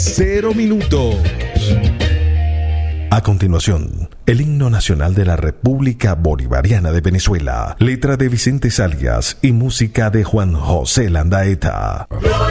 0 minutos. A continuación, el himno nacional de la República Bolivariana de Venezuela, letra de Vicente Salias y música de Juan José Landaeta.